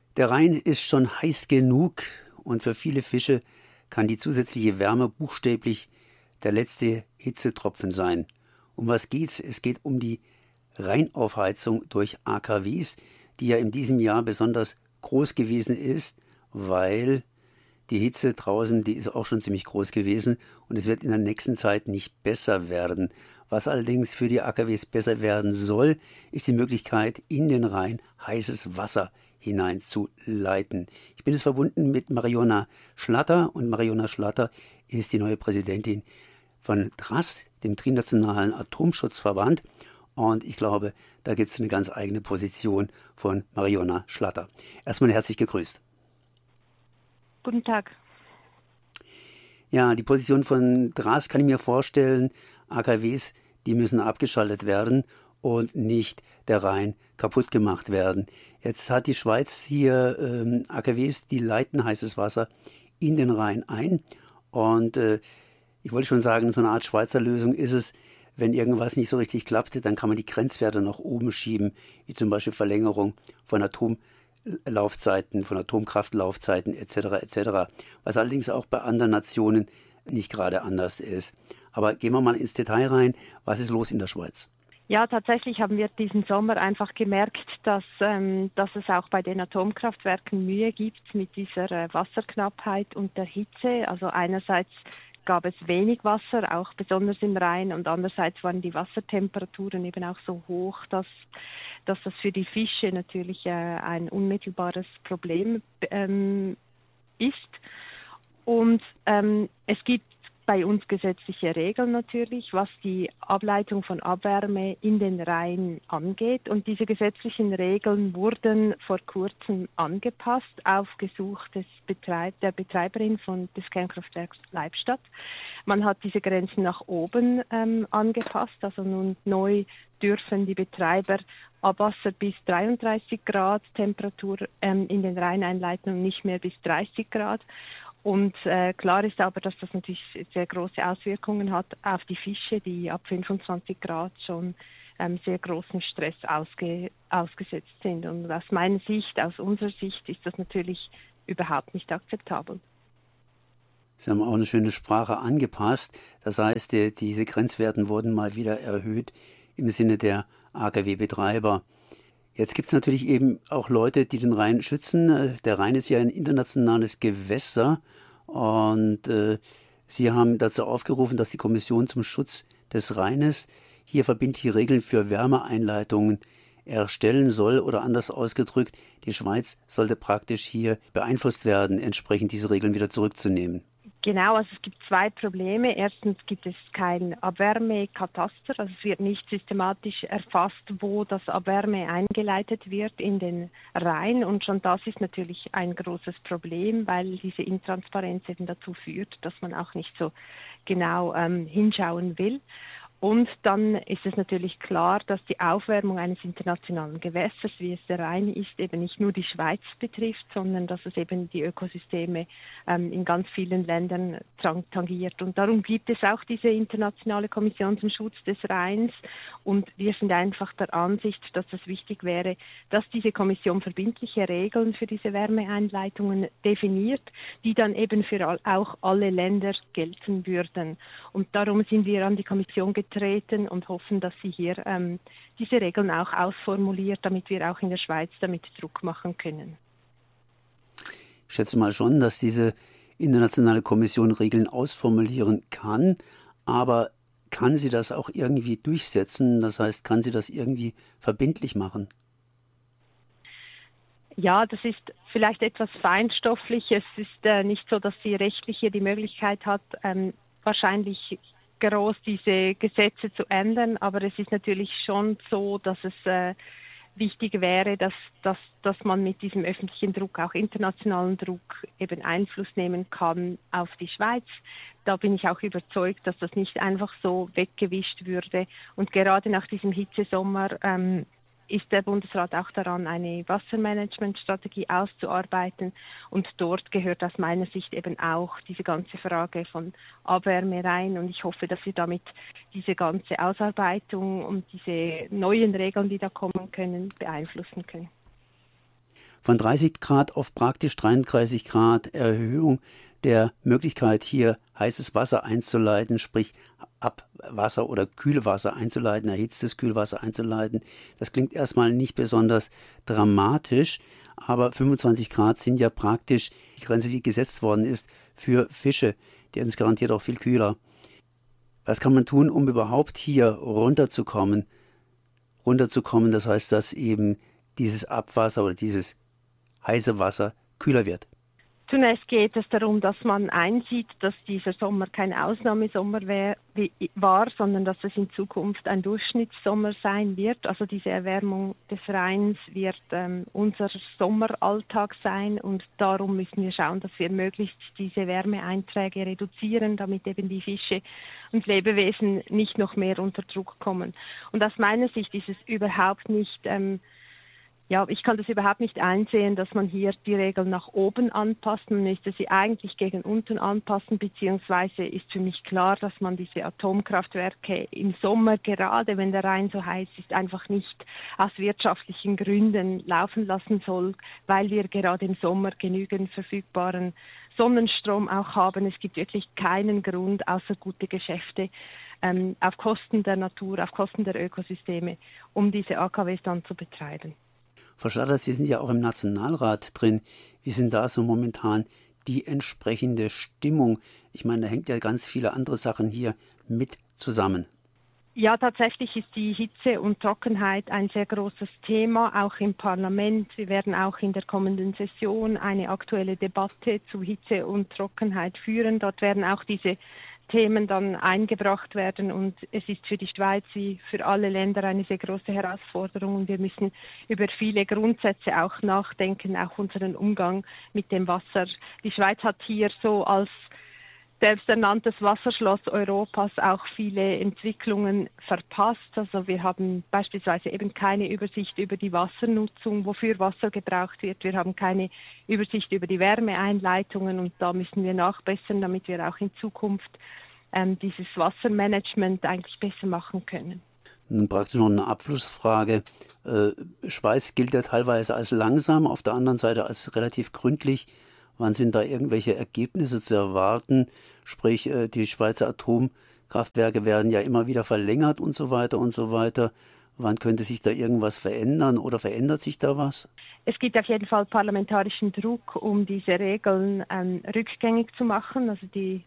Der Rhein ist schon heiß genug und für viele Fische kann die zusätzliche Wärme buchstäblich der letzte Hitzetropfen sein. Um was geht's? Es geht um die Rheinaufheizung durch AKWs, die ja in diesem Jahr besonders groß gewesen ist, weil die Hitze draußen, die ist auch schon ziemlich groß gewesen und es wird in der nächsten Zeit nicht besser werden. Was allerdings für die AKWs besser werden soll, ist die Möglichkeit, in den Rhein heißes Wasser hineinzuleiten. Ich bin jetzt verbunden mit Mariona Schlatter und Mariona Schlatter ist die neue Präsidentin von TRAS, dem Trinationalen Atomschutzverband. Und ich glaube, da gibt es eine ganz eigene Position von Mariona Schlatter. Erstmal herzlich gegrüßt. Guten Tag. Ja, die Position von TRAS kann ich mir vorstellen, AKWs, die müssen abgeschaltet werden und nicht der Rhein kaputt gemacht werden. Jetzt hat die Schweiz hier AKWs, die leiten heißes Wasser in den Rhein ein. Und ich wollte schon sagen, so eine Art Schweizer Lösung ist es, wenn irgendwas nicht so richtig klappt, dann kann man die Grenzwerte nach oben schieben, wie zum Beispiel Verlängerung von Atomlaufzeiten, von Atomkraftlaufzeiten etc. etc. Was allerdings auch bei anderen Nationen nicht gerade anders ist. Aber gehen wir mal ins Detail rein. Was ist los in der Schweiz? Ja, tatsächlich haben wir diesen Sommer einfach gemerkt, dass es auch bei den Atomkraftwerken Mühe gibt mit dieser Wasserknappheit und der Hitze. Also einerseits gab es wenig Wasser, auch besonders im Rhein, und andererseits waren die Wassertemperaturen eben auch so hoch, dass das für die Fische natürlich ein unmittelbares Problem ist. Und es gibt bei uns gesetzliche Regeln natürlich, was die Ableitung von Abwärme in den Rhein angeht. Und diese gesetzlichen Regeln wurden vor kurzem angepasst auf Gesuch der Betreiberin des Kernkraftwerks Leibstadt. Man hat diese Grenzen nach oben angepasst. Also nun neu dürfen die Betreiber Abwasser bis 33 Grad Temperatur in den Rhein einleiten und nicht mehr bis 30 Grad. Und klar ist aber, dass das natürlich sehr große Auswirkungen hat auf die Fische, die ab 25 Grad schon sehr großen Stress ausgesetzt sind. Und aus meiner Sicht, aus unserer Sicht, ist das natürlich überhaupt nicht akzeptabel. Sie haben auch eine schöne Sprache angepasst. Das heißt, diese Grenzwerten wurden mal wieder erhöht im Sinne der AKW-Betreiber. Jetzt gibt es natürlich eben auch Leute, die den Rhein schützen. Der Rhein ist ja ein internationales Gewässer und Sie haben dazu aufgerufen, dass die Kommission zum Schutz des Rheines hier verbindliche Regeln für Wärmeeinleitungen erstellen soll, oder anders ausgedrückt, die Schweiz sollte praktisch hier beeinflusst werden, entsprechend diese Regeln wieder zurückzunehmen. Genau, also es gibt zwei Probleme. Erstens gibt es kein Abwärmekataster, also es wird nicht systematisch erfasst, wo das Abwärme eingeleitet wird in den Rhein, und schon das ist natürlich ein großes Problem, weil diese Intransparenz eben dazu führt, dass man auch nicht so genau hinschauen will. Und dann ist es natürlich klar, dass die Aufwärmung eines internationalen Gewässers, wie es der Rhein ist, eben nicht nur die Schweiz betrifft, sondern dass es eben die Ökosysteme in ganz vielen Ländern tangiert. Und darum gibt es auch diese internationale Kommission zum Schutz des Rheins. Und wir sind einfach der Ansicht, dass es wichtig wäre, dass diese Kommission verbindliche Regeln für diese Wärmeeinleitungen definiert, die dann eben für auch alle Länder gelten würden. Und darum sind wir an die Kommission getreten und hoffen, dass sie hier diese Regeln auch ausformuliert, damit wir auch in der Schweiz damit Druck machen können. Ich schätze mal schon, dass diese internationale Kommission Regeln ausformulieren kann, aber kann sie das auch irgendwie durchsetzen? Das heißt, kann sie das irgendwie verbindlich machen? Ja, das ist vielleicht etwas feinstofflich. Es ist nicht so, dass sie rechtlich hier die Möglichkeit hat, wahrscheinlich groß diese Gesetze zu ändern, aber es ist natürlich schon so, dass es wichtig wäre, dass man mit diesem öffentlichen Druck, auch internationalen Druck, eben Einfluss nehmen kann auf die Schweiz. Da bin ich auch überzeugt, dass das nicht einfach so weggewischt würde. Und gerade nach diesem Hitzesommer ist der Bundesrat auch daran, eine Wassermanagementstrategie auszuarbeiten. Und dort gehört aus meiner Sicht eben auch diese ganze Frage von Abwärme rein. Und ich hoffe, dass wir damit diese ganze Ausarbeitung und diese neuen Regeln, die da kommen können, beeinflussen können. Von 30 Grad auf praktisch 33 Grad Erhöhung der Möglichkeit, hier heißes Wasser einzuleiten, sprich Abwasser oder Kühlwasser einzuleiten, erhitztes Kühlwasser einzuleiten. Das klingt erstmal nicht besonders dramatisch, aber 25 Grad sind ja praktisch die Grenze, die gesetzt worden ist für Fische. Die sind garantiert auch viel kühler. Was kann man tun, um überhaupt hier runterzukommen? Das heißt, dass eben dieses Abwasser oder dieses heiße Wasser kühler wird. Zunächst geht es darum, dass man einsieht, dass dieser Sommer kein Ausnahmesommer war, sondern dass es in Zukunft ein Durchschnittssommer sein wird. Also diese Erwärmung des Rheins wird unser Sommeralltag sein und darum müssen wir schauen, dass wir möglichst diese Wärmeeinträge reduzieren, damit eben die Fische und Lebewesen nicht noch mehr unter Druck kommen. Und aus meiner Sicht ist es überhaupt nicht ich kann das überhaupt nicht einsehen, dass man hier die Regeln nach oben anpasst. Man müsste sie eigentlich gegen unten anpassen, beziehungsweise ist für mich klar, dass man diese Atomkraftwerke im Sommer, gerade wenn der Rhein so heiß ist, einfach nicht aus wirtschaftlichen Gründen laufen lassen soll, weil wir gerade im Sommer genügend verfügbaren Sonnenstrom auch haben. Es gibt wirklich keinen Grund, außer gute Geschäfte, auf Kosten der Natur, auf Kosten der Ökosysteme, um diese AKWs dann zu betreiben. Frau Schlatter, Sie sind ja auch im Nationalrat drin. Wie sind da so momentan die entsprechende Stimmung? Ich meine, da hängt ja ganz viele andere Sachen hier mit zusammen. Ja, tatsächlich ist die Hitze und Trockenheit ein sehr großes Thema, auch im Parlament. Wir werden auch in der kommenden Session eine aktuelle Debatte zu Hitze und Trockenheit führen. Dort werden auch diese Themen dann eingebracht werden und es ist für die Schweiz wie für alle Länder eine sehr große Herausforderung und wir müssen über viele Grundsätze auch nachdenken, auch unseren Umgang mit dem Wasser. Die Schweiz hat hier so als selbsternanntes Wasserschloss Europas auch viele Entwicklungen verpasst. Also wir haben beispielsweise eben keine Übersicht über die Wassernutzung, wofür Wasser gebraucht wird. Wir haben keine Übersicht über die Wärmeeinleitungen und da müssen wir nachbessern, damit wir auch in Zukunft dieses Wassermanagement eigentlich besser machen können. Nun praktisch noch eine Abschlussfrage. Schweiz gilt ja teilweise als langsam, auf der anderen Seite als relativ gründlich. Wann sind da irgendwelche Ergebnisse zu erwarten? Sprich, die Schweizer Atomkraftwerke werden ja immer wieder verlängert und so weiter und so weiter. Wann könnte sich da irgendwas verändern oder verändert sich da was? Es gibt auf jeden Fall parlamentarischen Druck, um diese Regeln rückgängig zu machen. Also die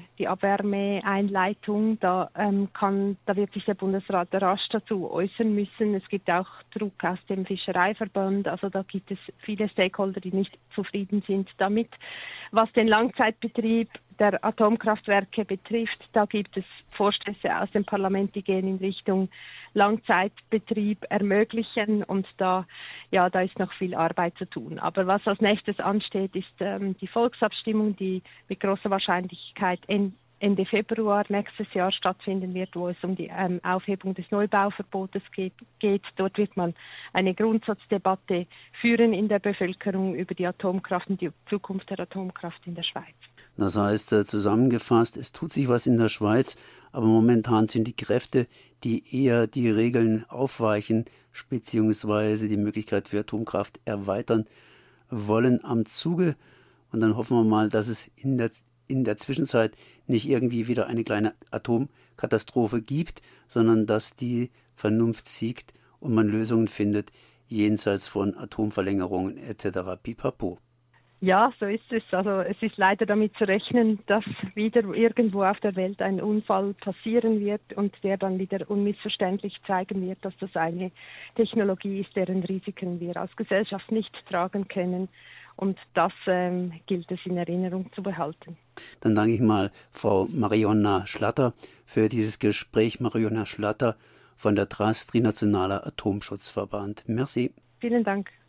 Abwärmeeinleitung, da wird sich der Bundesrat rasch dazu äußern müssen. Es gibt auch Druck aus dem Fischereiverband. Also da gibt es viele Stakeholder, die nicht zufrieden sind damit. Was den Langzeitbetrieb der Atomkraftwerke betrifft, da gibt es Vorstöße aus dem Parlament, die gehen in Richtung Langzeitbetrieb ermöglichen und da ist noch viel Arbeit zu tun. Aber was als nächstes ansteht, ist die Volksabstimmung, die mit großer Wahrscheinlichkeit Ende Februar nächstes Jahr stattfinden wird, wo es um die Aufhebung des Neubauverbotes geht. Dort wird man eine Grundsatzdebatte führen in der Bevölkerung über die Atomkraft und die Zukunft der Atomkraft in der Schweiz. Das heißt, zusammengefasst, es tut sich was in der Schweiz, aber momentan sind die Kräfte, die eher die Regeln aufweichen, beziehungsweise die Möglichkeit für Atomkraft erweitern wollen, am Zuge. Und dann hoffen wir mal, dass es in der Zwischenzeit nicht irgendwie wieder eine kleine Atomkatastrophe gibt, sondern dass die Vernunft siegt und man Lösungen findet, jenseits von Atomverlängerungen etc. Pipapo. Ja, so ist es. Also es ist leider damit zu rechnen, dass wieder irgendwo auf der Welt ein Unfall passieren wird und der dann wieder unmissverständlich zeigen wird, dass das eine Technologie ist, deren Risiken wir als Gesellschaft nicht tragen können. Und das gilt es in Erinnerung zu behalten. Dann danke ich mal Frau Marionna Schlatter für dieses Gespräch. Marionna Schlatter von der TRAS, Trinationaler Atomschutzverband. Merci. Vielen Dank.